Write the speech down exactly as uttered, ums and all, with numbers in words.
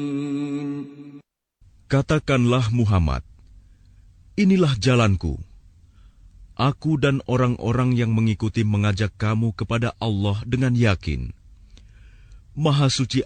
Katakanlah Muhammad, inilah jalanku. Aku dan orang-orang yang mengikuti mengajak kamu kepada Allah dengan yakin. Maha suci